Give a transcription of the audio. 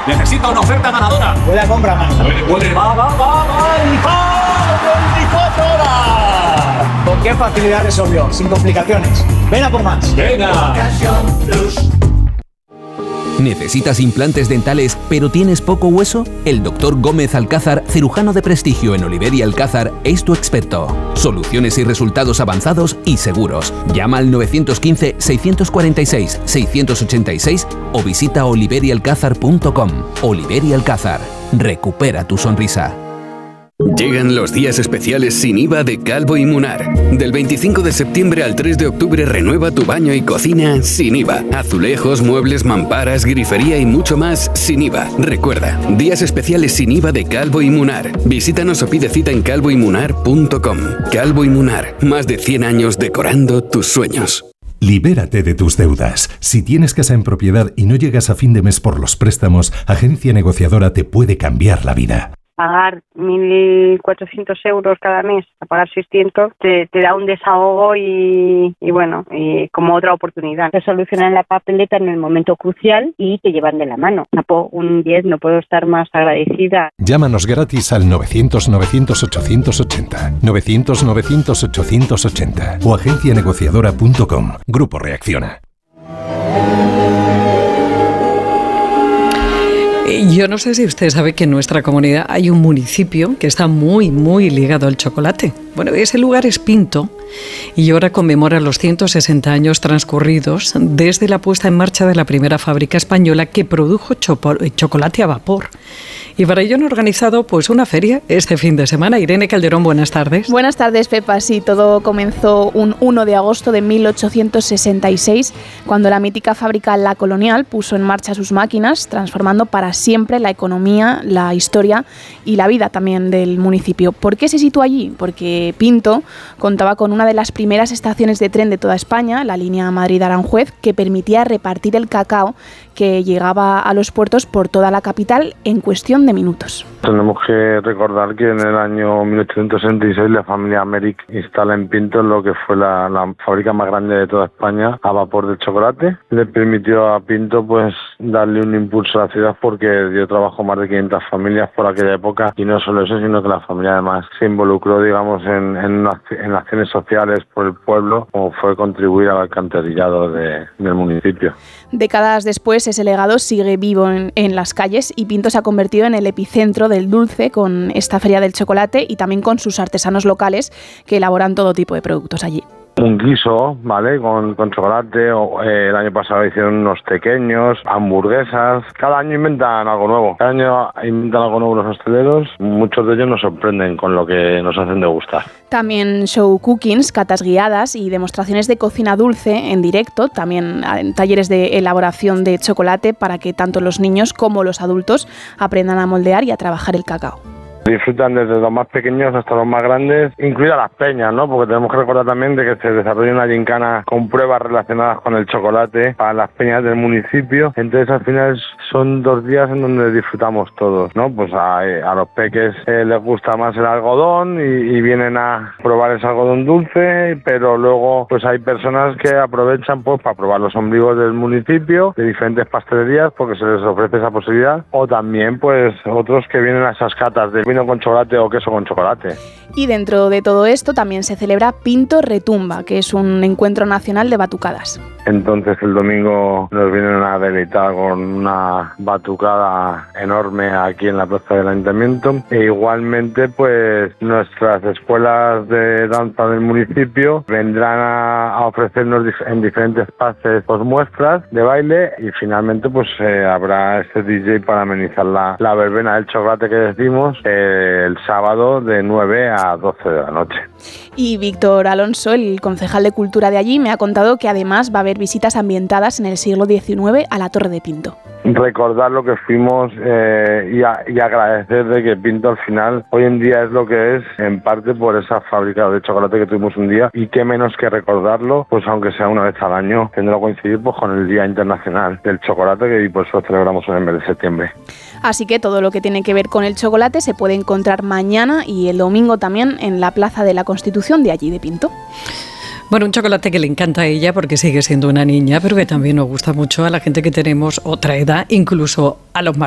Necesito una oferta ganadora. Puede compra más. Puede. Va. 24 horas. ¿Con qué facilidad resolvió? Sin complicaciones. Ven a por más. Venga. ¿Necesitas implantes dentales pero tienes poco hueso? El Dr. Gómez Alcázar, cirujano de prestigio en Oliver y Alcázar, es tu experto. Soluciones y resultados avanzados y seguros. Llama al 915-646-686 o visita oliverialcázar.com. Oliver y Alcázar. Recupera tu sonrisa. Llegan los días especiales sin IVA de Calvo y Munar. Del 25 de septiembre al 3 de octubre renueva tu baño y cocina sin IVA. Azulejos, muebles, mamparas, grifería y mucho más sin IVA. Recuerda, días especiales sin IVA de Calvo y Munar. Visítanos o pide cita en calvoymunar.com. Calvo y Munar, más de 100 años decorando tus sueños. Libérate de tus deudas. Si tienes casa en propiedad y no llegas a fin de mes por los préstamos, Agencia Negociadora te puede cambiar la vida. Pagar 1.400 euros cada mes, a pagar 600, te da un desahogo y como otra oportunidad. Te solucionan la papeleta en el momento crucial y te llevan de la mano. Un 10, no puedo estar más agradecida. Llámanos gratis al 900-900-880, 900-900-880 o agencianegociadora.com. Grupo Reacciona. Yo no sé si usted sabe que en nuestra comunidad hay un municipio que está muy, muy ligado al chocolate. Bueno, ese lugar es Pinto y ahora conmemora los 160 años transcurridos desde la puesta en marcha de la primera fábrica española que produjo chocolate a vapor. Y para ello han organizado una feria este fin de semana. Irene Calderón, buenas tardes. Buenas tardes, Pepa. Sí, todo comenzó un 1 de agosto de 1866, cuando la mítica fábrica La Colonial puso en marcha sus máquinas, transformando para siempre la economía, la historia y la vida también del municipio. ¿Por qué se sitúa allí? Porque Pinto contaba con una de las primeras estaciones de tren de toda España, la línea Madrid-Aranjuez, que permitía repartir el cacao que llegaba a los puertos por toda la capital en cuestión de minutos. Tenemos que recordar que en el año 1866 la familia Americ instala en Pinto lo que fue la fábrica más grande de toda España a vapor de chocolate. Le permitió a Pinto darle un impulso a la ciudad porque dio trabajo a más de 500 familias por aquella época, y no solo eso, sino que la familia además se involucró, en acciones sociales por el pueblo, como fue contribuir al alcantarillado del municipio. Décadas después, ese legado sigue vivo en las calles y Pinto se ha convertido en el epicentro del dulce con esta feria del chocolate y también con sus artesanos locales que elaboran todo tipo de productos allí. Un guiso, ¿vale? Con chocolate. El año pasado hicieron unos pequeños, hamburguesas. Cada año inventan algo nuevo. Cada año inventan algo nuevo los hosteleros. Muchos de ellos nos sorprenden con lo que nos hacen degustar. También show cookings, catas guiadas y demostraciones de cocina dulce en directo. También talleres de elaboración de chocolate para que tanto los niños como los adultos aprendan a moldear y a trabajar el cacao. Disfrutan desde los más pequeños hasta los más grandes, incluidas las peñas, ¿no? Porque tenemos que recordar también de que se desarrolla una gincana con pruebas relacionadas con el chocolate para las peñas del municipio. Entonces, al final son 2 días en donde disfrutamos todos, ¿no? Pues a los peques les gusta más el algodón y vienen a probar ese algodón dulce, pero luego pues hay personas que aprovechan para probar los ombligos del municipio, de diferentes pastelerías, porque se les ofrece esa posibilidad, o también pues otros que vienen a esas catas de vino con chocolate o queso con chocolate. Y dentro de todo esto también se celebra Pinto Retumba, que es un encuentro nacional de batucadas. Entonces el domingo nos vienen a deleitar con una batucada enorme aquí en la plaza del Ayuntamiento, e igualmente pues nuestras escuelas de danza del municipio vendrán a ofrecernos en diferentes pases muestras de baile, y finalmente pues habrá este DJ para amenizar la verbena del chocolate que decimos el sábado de 9 a 12 de la noche. Y Víctor Alonso, el concejal de Cultura de allí, me ha contado que además va a haber visitas ambientadas en el siglo XIX a la Torre de Pinto. Recordar lo que fuimos y agradecer de que Pinto al final hoy en día es lo que es, en parte por esa fábrica de chocolate que tuvimos un día, y qué menos que recordarlo, pues aunque sea una vez al año, tendrá que coincidir pues con el Día Internacional del Chocolate, que por eso celebramos en el mes de septiembre. Así que todo lo que tiene que ver con el chocolate se puede encontrar mañana y el domingo también en la Plaza de la Constitución de allí de Pinto. Bueno, un chocolate que le encanta a ella porque sigue siendo una niña, pero que también nos gusta mucho a la gente que tenemos otra edad, incluso a los más